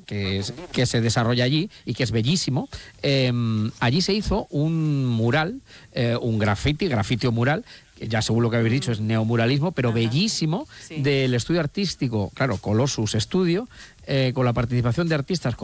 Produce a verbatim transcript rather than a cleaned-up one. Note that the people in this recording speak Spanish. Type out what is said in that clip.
que, es, que se desarrolla allí y que es bellísimo. Eh, allí se hizo un mural, eh, un graffiti, grafiti o mural, que ya según lo que habéis dicho es neomuralismo, pero Ajá. bellísimo, sí. del estudio artístico, claro, Colossus Studio, eh, con la participación de artistas